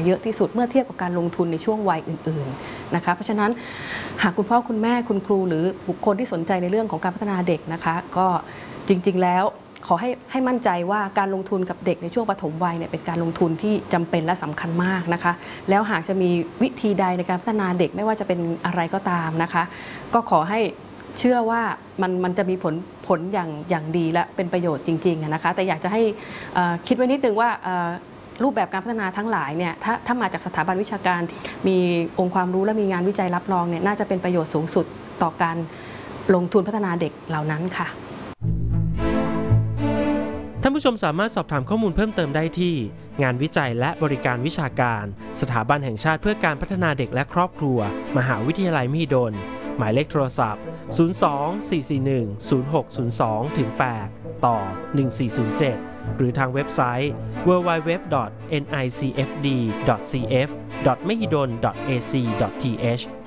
เยอะที่สุดเมื่อเทียบกับการลงทุนในช่วงวัยอื่นๆนะคะเพราะฉะนั้นหากคุณพ่อคุณแม่คุณครูหรือบุคคลที่สนใจในเรื่องของการพัฒนาเด็กนะคะก็จริงๆแล้วขอให้มั่นใจว่าการลงทุนกับเด็กในช่วงปฐมวัยเนี่ยเป็นการลงทุนที่จำเป็นและสำคัญมากนะคะแล้วหากจะมีวิธีใดในการพัฒนาเด็กไม่ว่าจะเป็นอะไรก็ตามนะคะก็ขอให้เชื่อว่ามันจะมีผลอย่างดีและเป็นประโยชน์จริงๆนะคะแต่อยากจะให้คิดไว้นิดนึงว่ารูปแบบการพัฒนาทั้งหลายเนี่ยถ้ามาจากสถาบันวิชาการมีองค์ความรู้และมีงานวิจัยรับรองเนี่ยน่าจะเป็นประโยชน์สูงสุดต่อการลงทุนพัฒนาเด็กเหล่านั้นค่ะท่านผู้ชมสามารถสอบถามข้อมูลเพิ่มเติมได้ที่งานวิจัยและบริการวิชาการสถาบันแห่งชาติเพื่อการพัฒนาเด็กและครอบครัวมหาวิทยาลัยมหิดลหมายเลขโทรศัพท์02-441-0602-8ต่อ1407หรือทางเว็บไซต์ www.nicfd.cf.mahidol.ac.th